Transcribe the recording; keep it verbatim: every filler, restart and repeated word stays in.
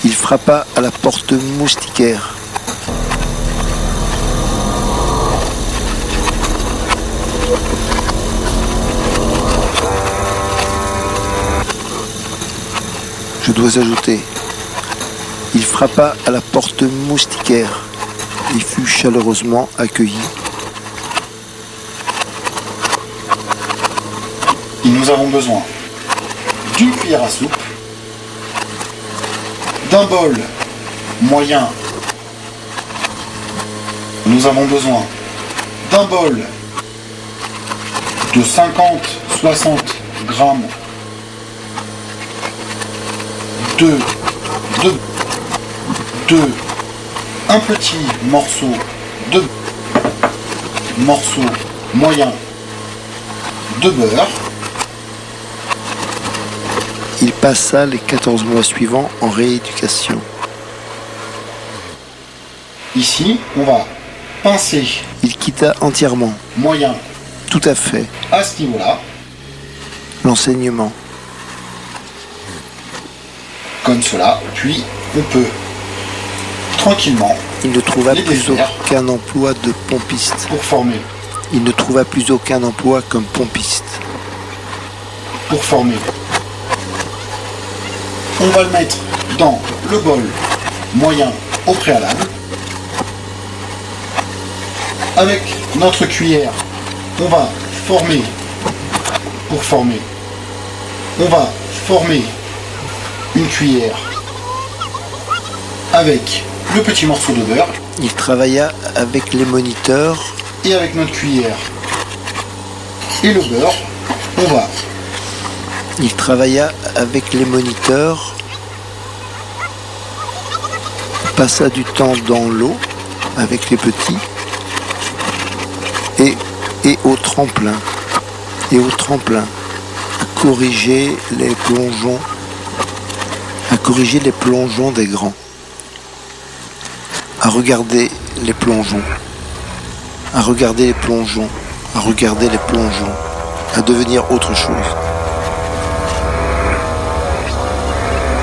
Il frappa à la porte moustiquaire. Je dois ajouter, il frappa à la porte moustiquaire et fut chaleureusement accueilli. Nous avons besoin d'une cuillère à soupe, d'un bol moyen. Nous avons besoin d'un bol de cinquante à soixante grammes de, de, de un petit morceau de morceau moyen de beurre. Il passa les quatorze mois suivants en rééducation. Ici, on va pincer. Il quitta entièrement, Moyen. tout à fait, À ce niveau-là. l'enseignement. Comme cela. Puis, on peut tranquillement. Il ne trouva les plus défaire aucun emploi de pompiste. pour former. Il ne trouva plus aucun emploi comme pompiste. Pour former. On va le mettre dans le bol moyen au préalable. Avec notre cuillère, on va former. Pour former, on va former une cuillère avec le petit morceau de beurre. Il travailla avec les moniteurs. Et avec notre cuillère et le beurre, on va Il travailla avec les moniteurs. Passa du temps dans l'eau avec les petits. Et, et au tremplin. Et au tremplin. À corriger les plongeons. À corriger les plongeons des grands. À regarder les plongeons. À regarder les plongeons. À regarder les plongeons. À devenir autre chose.